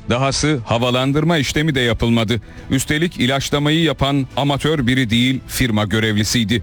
Dahası havalandırma işlemi de yapılmadı. Üstelik ilaçlamayı yapan amatör biri değil, firma görevlisiydi.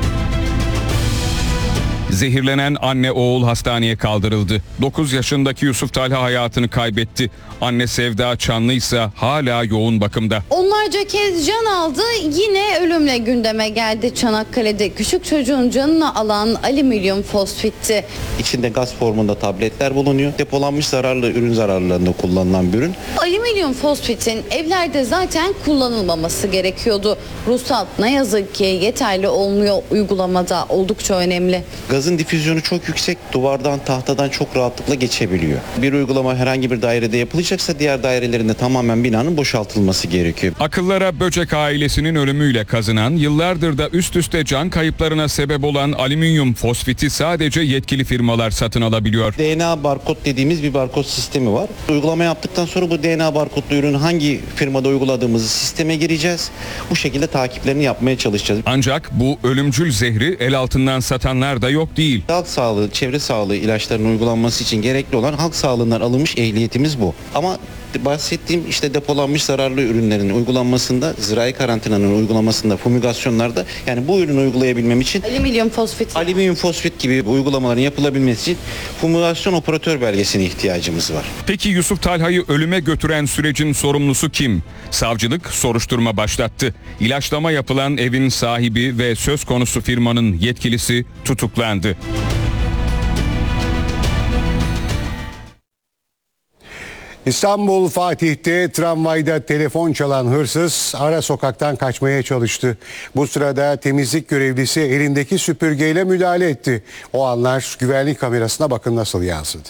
Zehirlenen anne oğul hastaneye kaldırıldı. 9 yaşındaki Yusuf Talha hayatını kaybetti. Anne Sevda Çanlı ise hala yoğun bakımda. Onlarca kez can aldı, yine ölümle gündeme geldi. Çanakkale'de küçük çocuğun canını alan alüminyum fosfitti. İçinde gaz formunda tabletler bulunuyor. Depolanmış zararlı ürün zararlarında kullanılan bir ürün. Alüminyum fosfitin evlerde zaten kullanılmaması gerekiyordu. Ruhsat ne yazık ki yeterli olmuyor, uygulamada oldukça önemli. Gazın difüzyonu çok yüksek, duvardan, tahtadan çok rahatlıkla geçebiliyor. Bir uygulama herhangi bir dairede yapılacaksa diğer dairelerinde tamamen binanın boşaltılması gerekiyor. Akıllara Böcek ailesinin ölümüyle kazınan, yıllardır da üst üste can kayıplarına sebep olan alüminyum fosfiti sadece yetkili firmalar satın alabiliyor. DNA barkod dediğimiz bir barkod sistemi var. Uygulama yaptıktan sonra bu DNA barkodlu ürünü hangi firmada uyguladığımızı sisteme gireceğiz. Bu şekilde takiplerini yapmaya çalışacağız. Ancak bu ölümcül zehri el altından satanlar da yok değil. Halk sağlığı, çevre sağlığı ilaçlarının uygulanması için gerekli olan halk sağlığından alınmış ehliyetimiz bu. Ama bahsettiğim işte depolanmış zararlı ürünlerin uygulanmasında, zirai karantinanın uygulamasında, fumigasyonlarda, yani bu ürünü uygulayabilmem için alüminyum fosfit gibi uygulamaların yapılabilmesi için fumigasyon operatör belgesine ihtiyacımız var. Peki Yusuf Talha'yı ölüme götüren sürecin sorumlusu kim? Savcılık soruşturma başlattı. İlaçlama yapılan evin sahibi ve söz konusu firmanın yetkilisi tutuklandı. İstanbul Fatih'te tramvayda telefon çalan hırsız ara sokaktan kaçmaya çalıştı. Bu sırada temizlik görevlisi elindeki süpürgeyle müdahale etti. O anlar güvenlik kamerasına bakın nasıl yansıdı.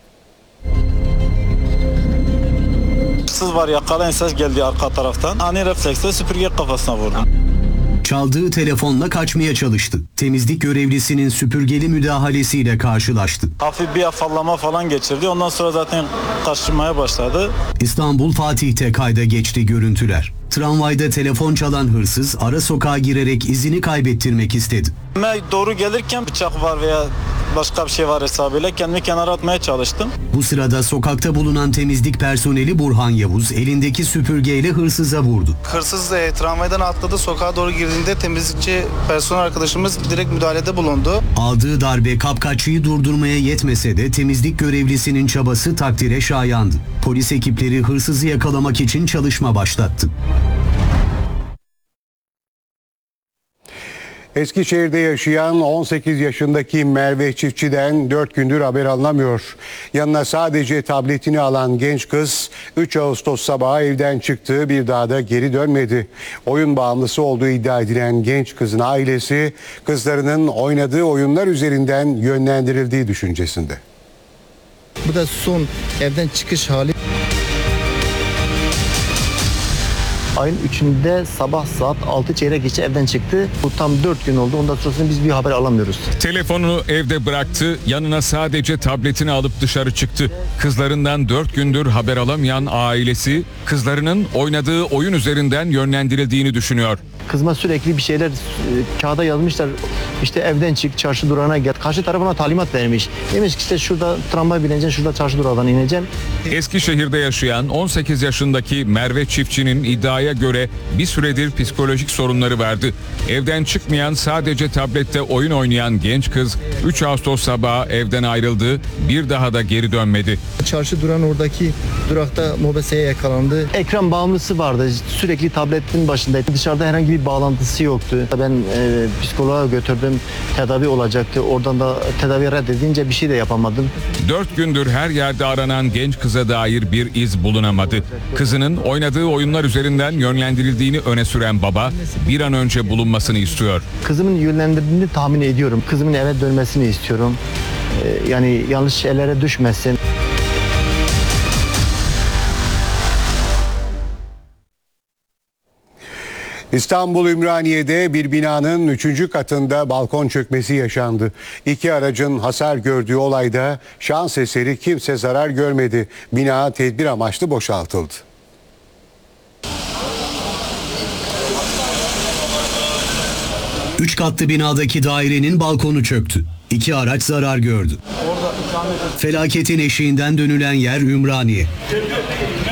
Hırsız var, yakalayın, ses geldi arka taraftan. Ani refleksle süpürge kafasına vurdum. Çaldığı telefonla kaçmaya çalıştı. Temizlik görevlisinin süpürgeli müdahalesiyle karşılaştı. Hafif bir afallama falan geçirdi. Ondan sonra zaten kaçmaya başladı. İstanbul Fatih'te kayda geçti görüntüler. Tramvayda telefon çalan hırsız ara sokağa girerek izini kaybettirmek istedi. Ben doğru gelirken bıçak var veya başka bir şey var hesabıyla kendimi kenara atmaya çalıştım. Bu sırada sokakta bulunan temizlik personeli Burhan Yavuz elindeki süpürgeyle hırsıza vurdu. Hırsız tramvaydan atladı, sokağa doğru girdiğinde temizlikçi personel arkadaşımız direkt müdahalede bulundu. Aldığı darbe kapkaççıyı durdurmaya yetmese de temizlik görevlisinin çabası takdire şayandı. Polis ekipleri hırsızı yakalamak için çalışma başlattı. Eskişehir'de yaşayan 18 yaşındaki Merve Çiftçi'den 4 gündür haber alınamıyor. Yanına sadece tabletini alan genç kız 3 Ağustos sabahı evden çıktı, bir daha da geri dönmedi. Oyun bağımlısı olduğu iddia edilen genç kızın ailesi kızlarının oynadığı oyunlar üzerinden yönlendirildiği düşüncesinde. Bu da son evden çıkış hali. Ayın 3'ünde sabah saat 6 çeyrek geçe evden çıktı. Bu tam 4 gün oldu. Ondan sonrasında biz bir haber alamıyoruz. Telefonunu evde bıraktı, yanına sadece tabletini alıp dışarı çıktı. Kızlarından 4 gündür haber alamayan ailesi kızlarının oynadığı oyun üzerinden yönlendirildiğini düşünüyor. Kızıma sürekli bir şeyler kağıda yazmışlar. İşte evden çık, çarşı durağına gel. Karşı tarafına talimat vermiş. Demiş ki işte şurada tramvay bineceksin, şurada çarşı durağından ineceksin. Eskişehir'de yaşayan 18 yaşındaki Merve Çiftçi'nin iddiaya göre bir süredir psikolojik sorunları vardı. Evden çıkmayan, sadece tablette oyun oynayan genç kız 3 Ağustos sabahı evden ayrıldı, bir daha da geri dönmedi. Çarşı duran oradaki durakta mobeseye yakalandı. Ekran bağımlısı vardı. Sürekli tabletin başındaydı. Dışarıda herhangi bir bağlantısı yoktu. Ben psikoloğa götürdüm. Tedavi olacaktı. Oradan da tedavi reddedince bir şey de yapamadım. 4 gündür her yerde aranan genç kıza dair bir iz bulunamadı. Kızının oynadığı oyunlar üzerinden yönlendirildiğini öne süren baba bir an önce bulunmasını istiyor. Kızımın yönlendirdiğini tahmin ediyorum. Kızımın eve dönmesini istiyorum. Yani yanlış ellere düşmesin. İstanbul Ümraniye'de bir binanın 3. katında balkon çökmesi yaşandı. 2 aracın hasar gördüğü olayda şans eseri kimse zarar görmedi. Bina tedbir amaçlı boşaltıldı. Üç katlı binadaki dairenin balkonu çöktü. 2 araç zarar gördü. Felaketin eşiğinden dönülen yer Ümraniye.